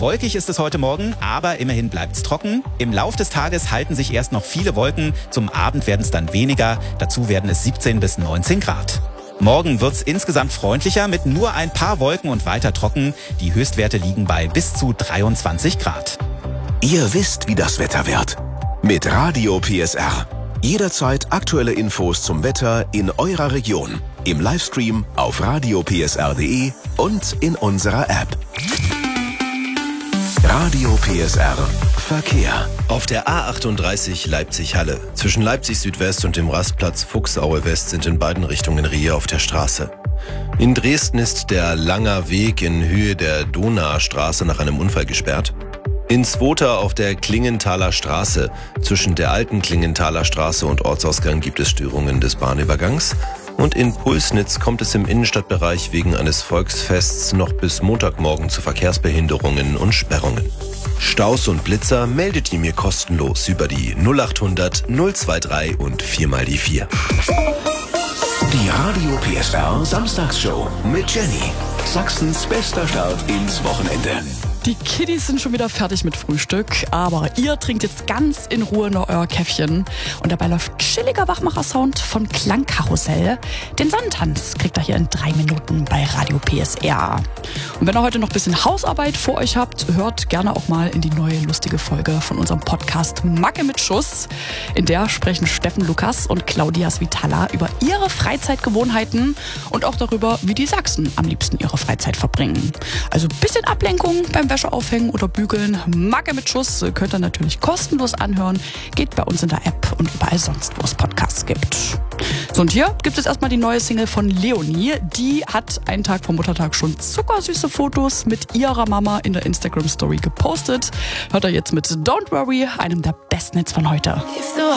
Wolkig ist es heute Morgen, aber immerhin bleibt es trocken. Im Lauf des Tages halten sich erst noch viele Wolken. Zum Abend werden es dann weniger. Dazu werden es 17 bis 19 Grad. Morgen wird es insgesamt freundlicher mit nur ein paar Wolken und weiter trocken. Die Höchstwerte liegen bei bis zu 23 Grad. Ihr wisst, wie das Wetter wird. Mit Radio PSR. Jederzeit aktuelle Infos zum Wetter in eurer Region. Im Livestream auf radiopsr.de und in unserer App. Radio PSR Verkehr. Auf der A38 Leipzig-Halle. Zwischen Leipzig Südwest und dem Rastplatz Fuchsaue West sind in beiden Richtungen Rehe auf der Straße. In Dresden ist der Langer Weg in Höhe der Donaustraße nach einem Unfall gesperrt. In Zwota auf der Klingenthaler Straße. Zwischen der alten Klingenthaler Straße und Ortsausgang gibt es Störungen des Bahnübergangs. Und in Pulsnitz kommt es im Innenstadtbereich wegen eines Volksfests noch bis Montagmorgen zu Verkehrsbehinderungen und Sperrungen. Staus und Blitzer meldet ihr mir kostenlos über die 0800 023 und 4x4. Die Radio PSR Samstagsshow mit Jenny. Sachsens bester Start ins Wochenende. Die Kiddies sind schon wieder fertig mit Frühstück, aber ihr trinkt jetzt ganz in Ruhe noch euer Käffchen. Und dabei läuft chilliger Wachmacher-Sound von Klangkarussell. Den Sonnentanz kriegt ihr hier in 3 Minuten bei Radio PSR. Und wenn ihr heute noch ein bisschen Hausarbeit vor euch habt, hört gerne auch mal in die neue lustige Folge von unserem Podcast Macke mit Schuss. In der sprechen Steffen Lukas und Claudia Svitala über ihre Freizeitgewohnheiten und auch darüber, wie die Sachsen am liebsten ihre Freizeit verbringen. Also ein bisschen Ablenkung beim Wäsche aufhängen oder bügeln. Macke mit Schuss könnt ihr natürlich kostenlos anhören. Geht bei uns in der App und überall sonst, wo es Podcasts gibt. So, und hier gibt es erstmal die neue Single von Leonie. Die hat einen Tag vor Muttertag schon zuckersüße Fotos mit ihrer Mama in der Instagram-Story gepostet. Hört ihr jetzt mit Don't Worry, einem der besten Hits von heute.